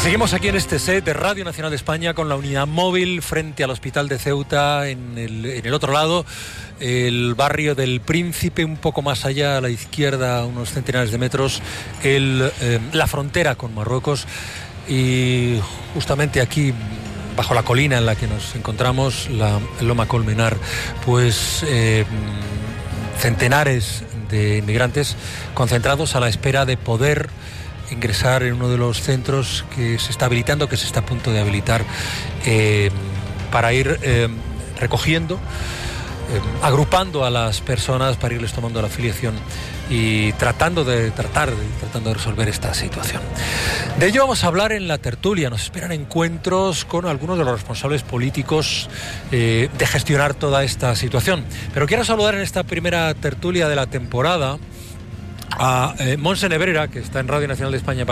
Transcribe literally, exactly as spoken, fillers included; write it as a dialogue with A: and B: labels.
A: Seguimos aquí en este set de Radio Nacional de España con la unidad móvil frente al Hospital de Ceuta, en el, en el otro lado, el barrio del Príncipe, un poco más allá a la izquierda, unos centenares de metros, el, eh, la frontera con Marruecos, y justamente aquí, bajo la colina en la que nos encontramos, la Loma Colmenar, pues eh, centenares de inmigrantes concentrados a la espera de poder ingresar en uno de los centros que se está habilitando, que se está a punto de habilitar, eh, para ir eh, recogiendo, eh, agrupando a las personas, para irles tomando la afiliación y tratando de tratar de, tratando de resolver esta situación. De ello vamos a hablar en la tertulia. Nos esperan encuentros con algunos de los responsables políticos eh, de gestionar toda esta situación. Pero quiero saludar en esta primera tertulia de la temporada a eh, Montse Nebrera, que está en Radio Nacional de España